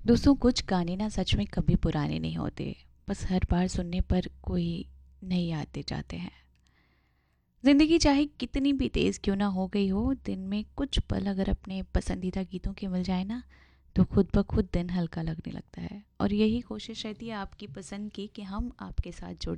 दोस्तों, कुछ गाने ना सच में कभी पुराने नहीं होते। बस हर बार सुनने पर कोई नई याद दे जाते हैं। ज़िंदगी चाहे कितनी भी तेज़ क्यों ना हो गई हो, दिन में कुछ पल अगर अपने पसंदीदा गीतों के मिल जाए ना, तो खुद ब खुद दिन हल्का लगने लगता है। और यही कोशिश रहती है आपकी पसंद की कि हम आपके साथ जुड़े।